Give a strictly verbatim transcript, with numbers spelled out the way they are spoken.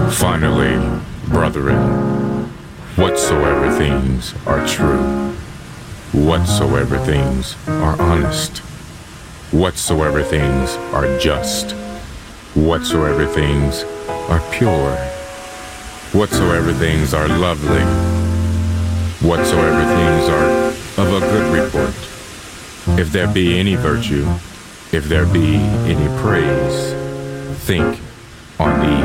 Finally, brethren, whatsoever things are true, whatsoever things are honest, whatsoever things are just, whatsoever things are pure, whatsoever things are lovely, whatsoever things are of a good report, if there be any virtue, if there be any praise, think on these